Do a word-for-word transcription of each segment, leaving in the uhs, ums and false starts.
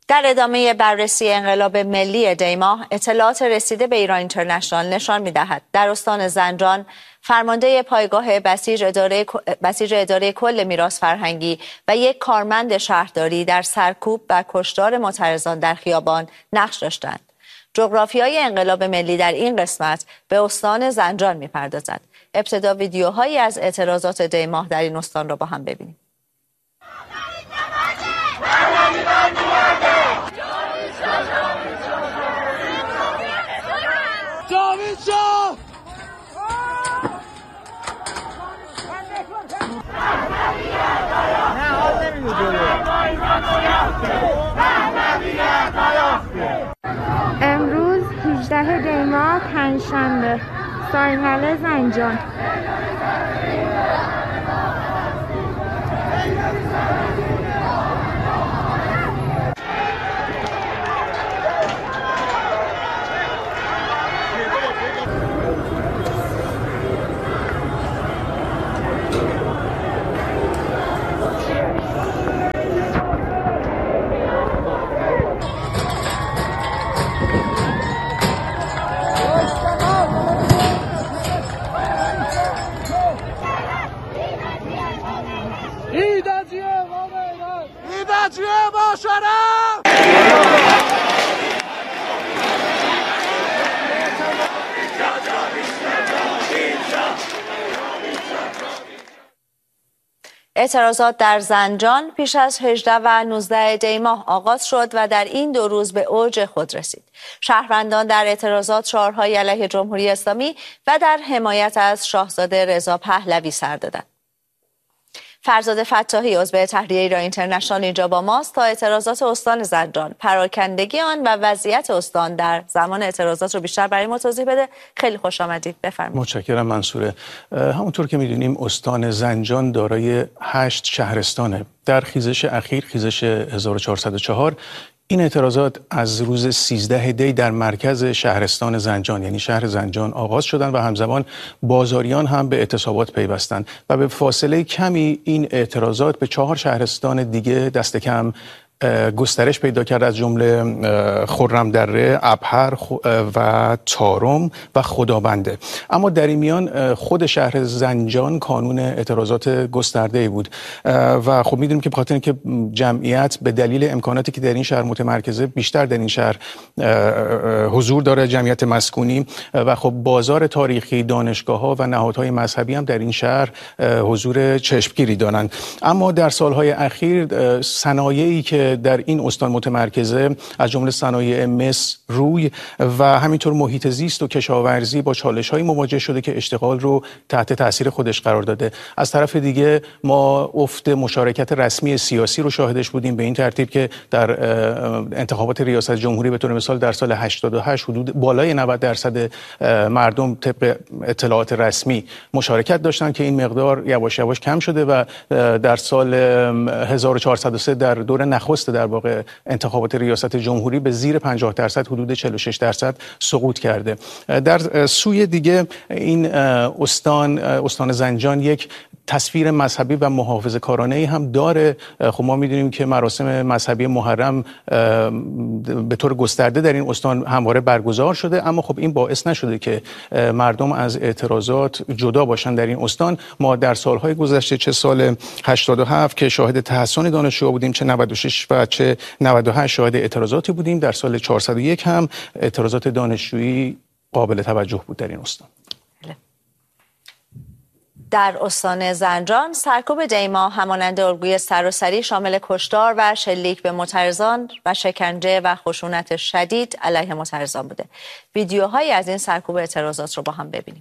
در ادامه بررسی انقلاب ملی دیماه، اطلاعات رسیده به ایران اینترنشنال نشان می‌دهد در استان زنجان فرمانده پایگاه بسیج اداره بسیج اداره کل میراث فرهنگی و یک کارمند شهرداری در سرکوب و کشتار معترضان در خیابان نقش داشتند. جغرافیای انقلاب ملی در این قسمت به استان زنجان می‌پردازد. ابتدا ویدیوهایی از اعتراضات دیماه در این استان را با هم ببینیم. امروز هجدهم دی‌ماه پنجشنبه، ساحل زنجان. اعتراضات در زنجان پیش از هجدهم و نوزدهم دی‌ماه آغاز شد و در این دو روز به اوج خود رسید. شهروندان در اعتراضات شعارهای علیه جمهوری اسلامی و در حمایت از شاهزاده رضا پهلوی سر دادند. فرزاد فتاحی عضو تحریه ایران اینترنشنال اینجا با ماست تا اعتراضات استان زنجان، پراکندگی آن و وضعیت استان در زمان اعتراضات رو بیشتر برای ما توضیح بده. خیلی خوش آمدید، بفرمایید. متشکرم منصوره. همونطور که میدونیم استان زنجان دارای هشت شهرستانه. در خیزش اخیر، خیزش هزار و چهارصد و چهار، این اعتراضات از روز سیزده دی در مرکز شهرستان زنجان یعنی شهر زنجان آغاز شدند و همزمان بازاریان هم به اعتصابات پیوستند و به فاصله کمی این اعتراضات به چهار شهرستان دیگه دست کم گسترش پیدا کرد، از جمله خرم‌دره، ابهر و چارم و خدابنده. اما در این میان خود شهر زنجان کانون اعتراضات گسترده‌ای بود و خب می‌دونیم که بخاطر اینکه جمعیت به دلیل امکاناتی که در این شهر متمرکزه بیشتر در این شهر حضور داره، جمعیت مسکونی، و خب بازار تاریخی، دانشگاه‌ها و نهادهای مذهبی هم در این شهر حضور چشمگیری دارند. اما در سال‌های اخیر صنایعی که در این استان متمرکزه از جمله صنایع مس، روی و همینطور محیط زیست و کشاورزی با چالش‌های مواجه شده که اشتغال رو تحت تاثیر خودش قرار داده. از طرف دیگه ما افت مشارکت رسمی سیاسی رو شاهدش بودیم، به این ترتیب که در انتخابات ریاست جمهوری به طور مثال در سال هشتاد و هشت حدود بالای نود درصد مردم طبق اطلاعات رسمی مشارکت داشتن که این مقدار یواش یواش کم شده و در سال هزار و چهارصد و سه در دور نخست در واقع انتخابات ریاست جمهوری به زیر پنجاه درصد، حدود چهل و شش درصد سقوط کرده. در سوی دیگه این استان استان زنجان یک تصویر مذهبی و محافظه‌کارانه‌ای هم داره. خب ما می‌دونیم که مراسم مذهبی محرم به طور گسترده در این استان همواره برگزار شده، اما خب این باعث نشده که مردم از اعتراضات جدا باشن در این استان. ما در سال‌های گذشته، چه سال هشتاد و هفت که شاهد تحصن دانشجوها بودیم، چه نود و شش و چه نود و هشت شاهد اعتراضاتی بودیم، در سال چهارصد و یک هم اعتراضات دانشجویی قابل توجه بود در این استان. در استان زنجان سرکوب دی‌ماه همانند الگوی سراسری شامل کشتار و شلیک به معترضان و شکنجه و خشونت شدید علیه معترضان بوده. ویدیوهایی از این سرکوب اعتراضات رو با هم ببینیم.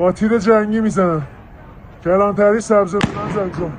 با تیر جنگی میزنن. کلانتری سبزتونان زنجان.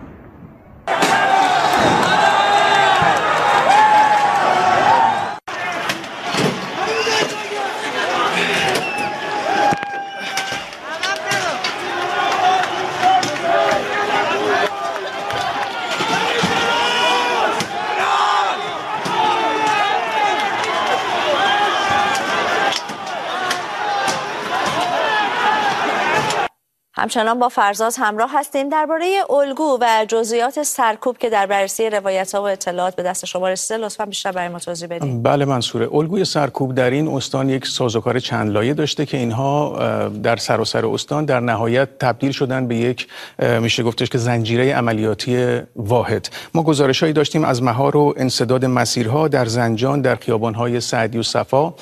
همچنان با فرزاد همراه هستیم. درباره الگو و جزئیات سرکوب که در بررسی روایت‌ها و اطلاعات به دست شما رسیده لطفاً بیشتر برای ما توضیح بدید. بله منصوره، الگوی سرکوب در این استان یک سازوکار چند لایه داشته که اینها در سراسر استان در نهایت تبدیل شدن به یک میشه گفتش که زنجیره عملیاتی واحد. ما گزارش‌هایی داشتیم از مهار و انسداد مسیرها در زنجان، در خیابان‌های سعدی و صفا.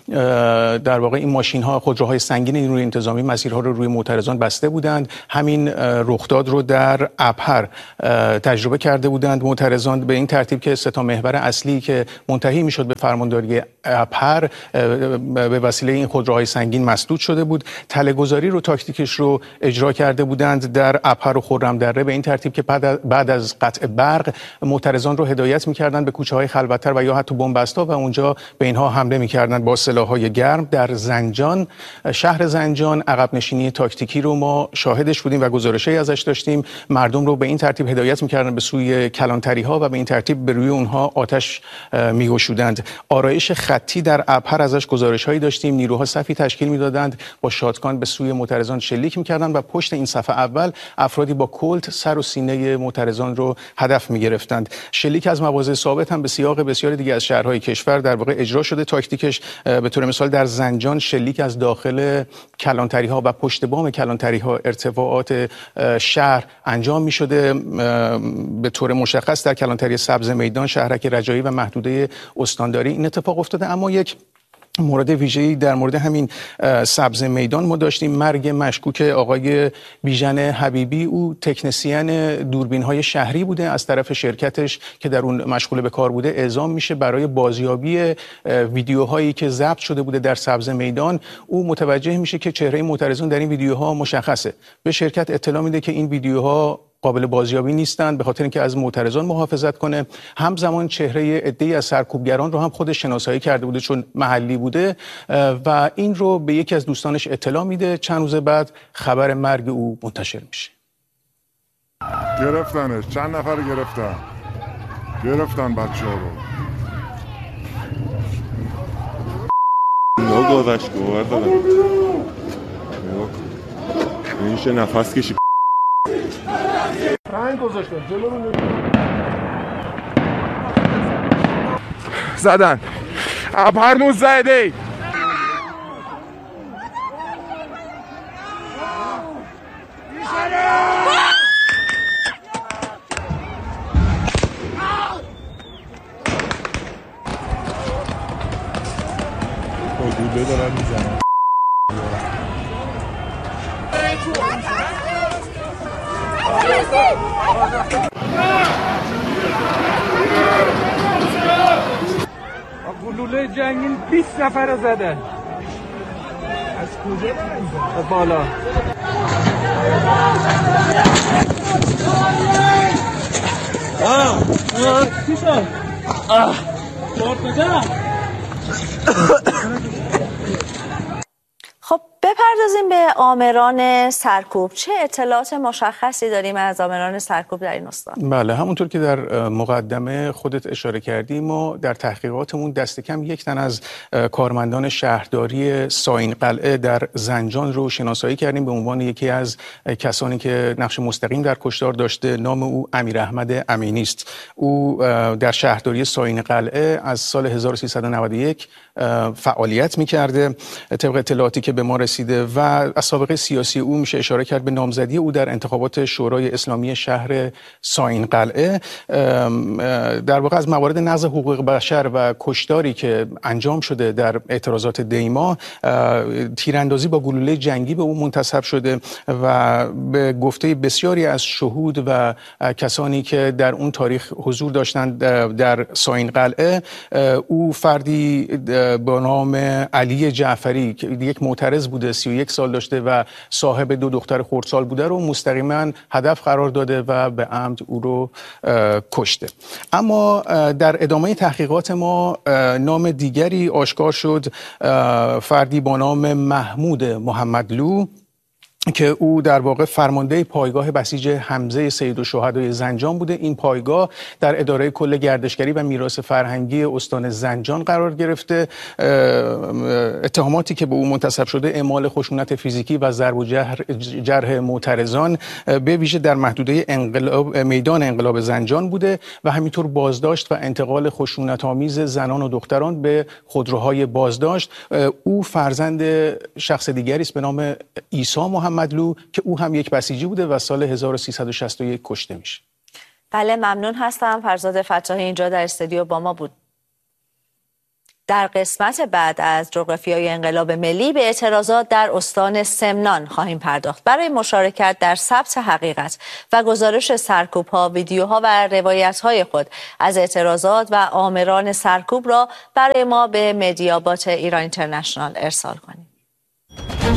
در واقع این ماشین‌ها، خودروهای سنگین نیروی انتظامی مسیرها رو روی معترضان بسته بودند. همین رخداد رو در ابهر تجربه کرده بودند معترضان به این ترتیب که سه تا محور اصلی که منتهی میشد به فرمانداری ابهر به وسیله این خودروهای سنگین مسدود شده بود. تله‌گذاری رو تاکتیکش رو اجرا کرده بودند در ابهر و خرم‌دره به این ترتیب که بعد از قطع برق معترضان رو هدایت می‌کردند به کوچه‌های خلوت‌تر و یا حتی بن‌بست‌ها و اونجا به اینها حمله می‌کردند با سلاح‌های گرم. در زنجان، شهر زنجان، عقب نشینی تاکتیکی رو ما شاهدش بودیم و گزارشی ازش داشتیم. مردم رو به این ترتیب هدایت می‌کردند به سوی کلانتری‌ها و به این ترتیب به روی اونها آتش می‌گشودند. آرایش خطی در ابهر ازش گزارش‌هایی داشتیم. نیروها صفی تشکیل می‌دادند، با شاتگان به سوی معترضان شلیک می‌کردند و پشت این صف اول افرادی با کلت سر و سینه معترضان رو هدف می‌گرفتند. شلیک از مواضع ثابت هم به سیاق بسیار دیگه از شهرهای کشور در واقع اجرا شده. تاکتیکش به طور مثال در زنجان شلیک از داخل کلانتری‌ها و پشت بام کلانتری‌ها، ارتفاعات شهر انجام می‌شده. به طور مشخص در کلانتری سبز میدان، شهرک رجایی و محدوده استانداری این اتفاق افتاده. اما یک مورد ویژه‌ای در مورد همین سبز میدان ما داشتیم. مرگ مشکوک آقای بیژن حبیبی. او تکنسین دوربین‌های شهری بوده. از طرف شرکتش که در اون مشغول به کار بوده اعزام میشه برای بازیابی ویدیوهایی که ضبط شده بوده در سبز میدان. او متوجه میشه که چهره معترضان در این ویدیوها مشخصه. به شرکت اطلاع میده که این ویدیوها قابل بازیابی نیستند به خاطر اینکه از معترضان محافظت کنه. همزمان چهره عده‌ای از سرکوبگران رو هم خودش شناسایی کرده بوده چون محلی بوده و این رو به یکی از دوستانش اطلاع میده. چند روز بعد خبر مرگ او منتشر میشه. گرفتنش، چند نفر گرفتن گرفتن بچه ها رو. نو گذشت گوهر دادن اینشه نفس کشی رنگ گذاشتن جلو رو زدن. ابهر نوزده دی حدوده دارن میزنن. گلوله جنگین بیست نفر زده. از کجا؟ از بالا. آه آه چی شد؟ آه دار کجا؟ خب بپردازیم به آمران سرکوب. چه اطلاعات مشخصی داریم از آمران سرکوب در این استان؟ بله، همونطور که در مقدمه خودت اشاره کردی، ما در تحقیقاتمون دست کم یک تن از کارمندان شهرداری ساین قلعه در زنجان رو شناسایی کردیم به عنوان یکی از کسانی که نقش مستقیم در کشتار داشته. نام او امیر احمد امینی است. او در شهرداری ساین قلعه از سال هزار و سیصد و نود و یک فعالیت می‌کرده. طبق اطلاعاتی که به ما رسیده و از سابقه سیاسی او میشه اشاره کرد به نامزدی او در انتخابات شورای اسلامی شهر ساین قلعه. در واقع از موارد نقض حقوق بشر و کشتاری که انجام شده در اعتراضات دیما، تیراندازی با گلوله جنگی به او منتسب شده و به گفته بسیاری از شهود و کسانی که در اون تاریخ حضور داشتند در ساین قلعه، او فردی با نام علی جعفری که یک معترض بوده، سی و یک یک سال داشته و صاحب دو دختر خردسال بوده رو مستقیما هدف قرار داده و به عمد او رو کشته. اما در ادامه تحقیقات ما نام دیگری آشکار شد، فردی با نام محمود محمدلو که او در واقع فرمانده پایگاه بسیج حمزه سیدالشهدای زنجان بوده. این پایگاه در اداره کل گردشگری و میراث فرهنگی استان زنجان قرار گرفته. اتهاماتی که به او منتسب شده اعمال خشونت فیزیکی و ضرب و جرح معترضان به ویژه در محدوده انقلاب میدان انقلاب زنجان بوده و همینطور بازداشت و انتقال خشونت‌آمیز زنان و دختران به خودروهای بازداشت. او فرزند شخص دیگری است به نام عیسی محمد محمدلو که او هم یک بسیجی بوده و سال هزار و سیصد و شصت و یک کشته میشه. بله ممنون هستم. فرزاد فتاحی اینجا در استودیو با ما بود. در قسمت بعد از جغرافیای انقلاب ملی به اعتراضات در استان سمنان خواهیم پرداخت. برای مشارکت در ثبت حقیقت و گزارش سرکوب‌ها، ویدیوها و روایت‌های خود از اعتراضات و آمران سرکوب را برای ما به مدیابات ایران اینترنشنال ارسال کنید.